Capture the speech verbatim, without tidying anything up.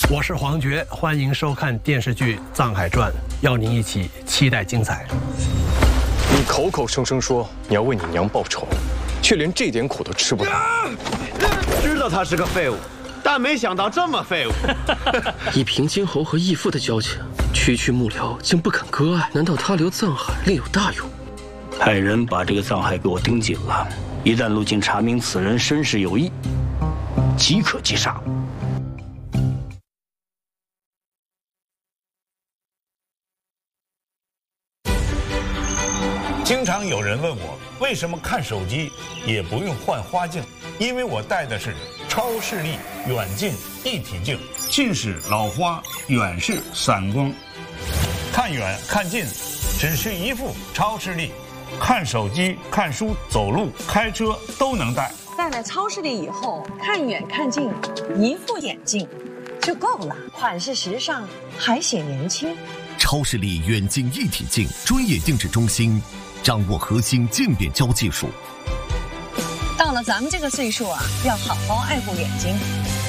我是黄觉，欢迎收看电视剧《藏海传》，邀您一起期待精彩。 你口口声声说你要为你娘报仇，却连这点苦都吃不到。 知道他是个废物，但没想到这么废物。 以平津侯和义父的交情，区区幕僚竟不肯割爱，难道他留藏海另有大用？ 派人把这个藏海给我盯紧了，一旦路径查明此人身世有异，即可击杀。 经常有人问我，为什么看手机也不用换花镜？因为我戴的是超视力远近一体镜，近视老花，远视散光，看远看近只是一副超视力，看手机、看书、走路、开车都能戴。 戴了超视力以后，看远看近，一副眼镜就够了，款式时尚，还显年轻。 超视力远近一体镜专业定制中心，掌握核心渐变焦技术。 到了咱们这个岁数啊，要好好爱护眼睛。